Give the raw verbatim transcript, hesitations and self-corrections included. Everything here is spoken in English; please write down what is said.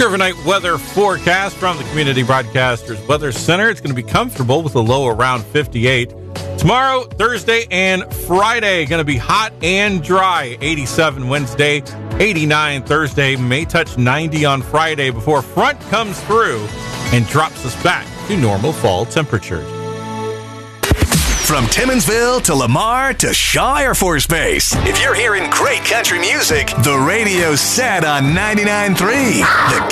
overnight weather forecast from the Community Broadcasters Weather Center. It's going to be comfortable with a low around fifty-eight. Tomorrow, Thursday, and Friday, going to be hot and dry. eighty-seven Wednesday, eighty-nine Thursday, may touch ninety on Friday before front comes through and drops us back to normal fall temperatures. From Timminsville to Lamar to Shaw Air Force Base. If you're hearing great country music, the radio's set on ninety-nine point three. The